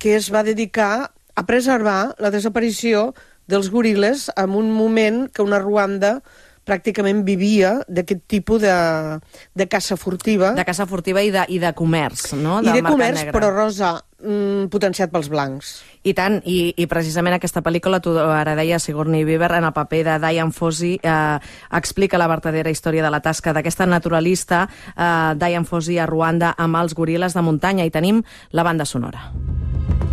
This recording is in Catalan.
que es va dedicar a preservar la desaparició dels goril·les en un moment que una Ruanda pràcticament vivia d'aquest tipus de caça furtiva. De caça furtiva i de comerç, no? I de comerç, però, Rosa, potenciat pels blancs. I tant, i precisament aquesta pel·lícula, tu ara deies, Sigourney Weaver, en el paper de Dian Fossey, explica la verdadera història de la tasca d'aquesta naturalista, Dian Fossey, a Ruanda, amb els goril·les de muntanya, i tenim la banda sonora.